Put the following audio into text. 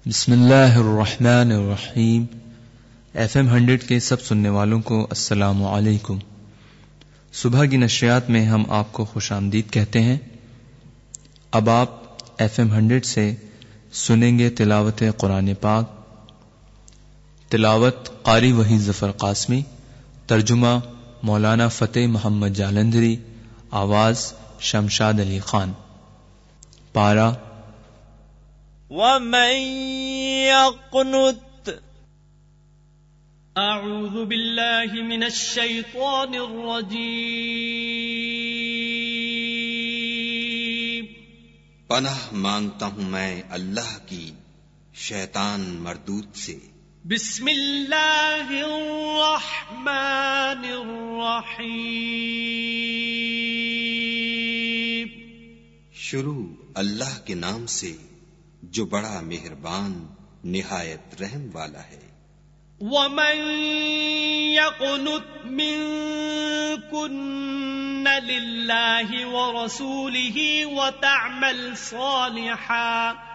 بسم اللہ الرحمن الرحیم۔ FM 100 کے سب سننے والوں کو السلام علیکم۔ صبح کی نشریات میں ہم آپ کو خوش آمدید کہتے ہیں۔ اب آپ FM 100 سے سنیں گے تلاوت قرآن پاک۔ تلاوت قاری وحید ظفر قاسمی، ترجمہ مولانا فتح محمد جالندھری، آواز شمشاد علی خان۔ پارہ وَمَن يَقْنُتْ اعوذ باللہ من الشیطان الرجیم پناہ مانگتا ہوں میں اللہ کی شیطان مردود سے۔ بسم اللہ الرحمن الرحیم شروع اللہ کے نام سے جو بڑا مہربان نہایت رحم والا ہے۔ وَمَن يَقْنُتْ مِنكُنَّ لِلَّهِ وَرَسُولِهِ وَتَعْمَلْ صَالِحًا